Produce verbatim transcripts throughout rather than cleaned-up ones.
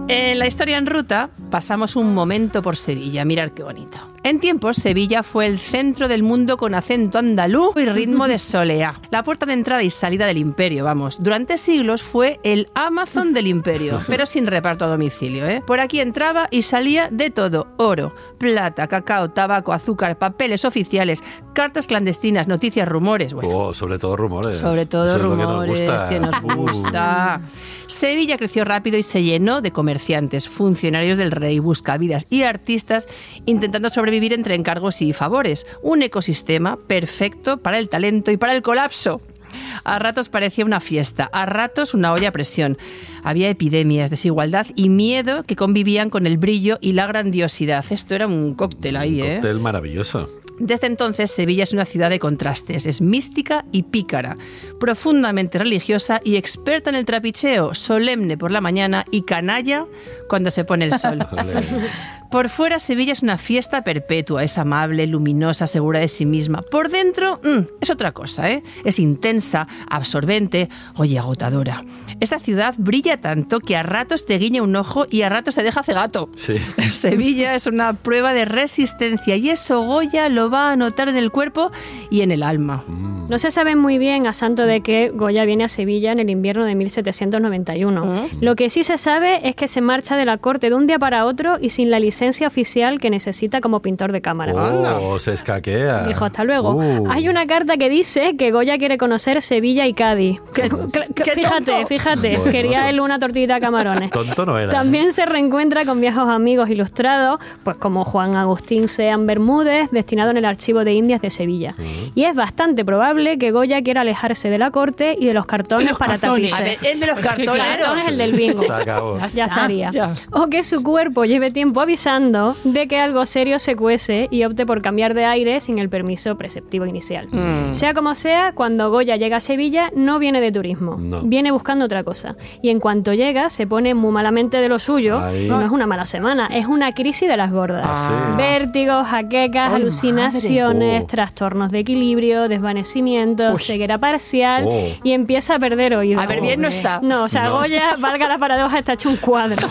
En la historia en ruta pasamos un momento por Sevilla. Mirad qué bonito. En tiempos, Sevilla fue el centro del mundo con acento andaluz y ritmo de soleá. La puerta de entrada y salida del imperio, vamos. Durante siglos fue el Amazon del imperio, pero sin reparto a domicilio, ¿eh? Por aquí entraba y salía de todo. Oro, plata, cacao, tabaco, azúcar, papeles oficiales, cartas clandestinas, noticias, rumores. Bueno, oh, sobre todo rumores. Sobre todo Eso rumores, es lo que nos gusta. que nos gusta. Sevilla creció rápido y se llenó de comerciantes, funcionarios del rey, buscavidas y artistas intentando sobrevivir entre encargos y favores. Un ecosistema perfecto para el talento y para el colapso. A ratos parecía una fiesta, a ratos una olla a presión. Había epidemias, desigualdad y miedo que convivían con el brillo y la grandiosidad. Esto era un cóctel ahí, ¿eh? Un cóctel maravilloso. Desde entonces, Sevilla es una ciudad de contrastes. Es mística y pícara, profundamente religiosa y experta en el trapicheo, solemne por la mañana y canalla cuando se pone el sol. Por fuera, Sevilla es una fiesta perpetua, es amable, luminosa, segura de sí misma. Por dentro, mmm, es otra cosa, ¿eh? Es intensa, absorbente, oye, agotadora. Esta ciudad brilla tanto que a ratos te guiña un ojo y a ratos te deja cegato. Sí. Sevilla es una prueba de resistencia y eso Goya lo va a notar en el cuerpo y en el alma. Mm. No se sabe muy bien a santo de que Goya viene a Sevilla en el invierno de mil setecientos noventa y uno. Mm. Lo que sí se sabe es que se marcha de la corte de un día para otro y sin la licencia oficial que necesita como pintor de cámara. Oh, se escaquea. Dijo, hasta luego. Uh. Hay una carta que dice que Goya quiere conocer Sevilla y Cádiz. ¿Qué, Que- qué fíjate, tonto? fíjate. Bueno, Quería no. él una tortillita de camarones. Tonto no era. También se reencuentra con viejos amigos ilustrados, pues como Juan Agustín Sean Bermúdez, destinado en el Archivo de Indias de Sevilla. Sí. Y es bastante probable que Goya quiera alejarse de la corte y de los cartones Los para cartones. A tapices. ver, el de los Es que cartones. claro. Cartón es el del bingo. Se acabó. Ya estaría. Ya. O que su cuerpo lleve tiempo avisando de que algo serio se cuece y opte por cambiar de aire sin el permiso preceptivo inicial. Mm. Sea como sea, cuando Goya llega a Sevilla no viene de turismo, No. viene buscando otra cosa. Y en cuanto llega se pone muy malamente de lo suyo. Ahí. No es una mala semana, es una crisis de las gordas. Ah, sí. Vértigos, jaquecas, Ay, alucinaciones, madre. trastornos de equilibrio, desvanecimientos, Uy. ceguera parcial Oh. y empieza a perder oído. A ver, bien no está. No, o sea, No. Goya, valga la paradoja, está hecho un cuadro.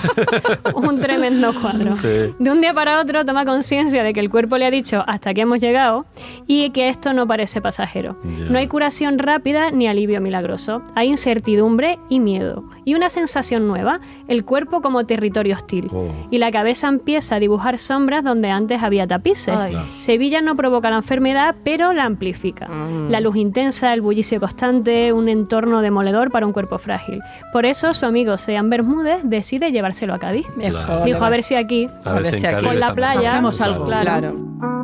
Un tremendo cuadro. Sí. De un día para otro toma conciencia de que el cuerpo le ha dicho hasta aquí hemos llegado y que esto no parece pasajero. Ya. No hay curación rápida ni alivio milagroso. Hay incertidumbre y miedo. Y una sensación nueva, el cuerpo como territorio hostil. Oh. Y la cabeza empieza a dibujar sombras donde antes había tapices. Ay. Claro. Sevilla no provoca la enfermedad, pero la amplifica. Mm. La luz intensa, el bullicio constante, un entorno demoledor para un cuerpo frágil. Por eso su amigo Sean Bermúdez decide llevárselo a Cádiz. Mejor. Dijo, a ver si aquí, A ver si en aquí Cádiz con la está playa, mejor. hacemos algo. claro. Claro.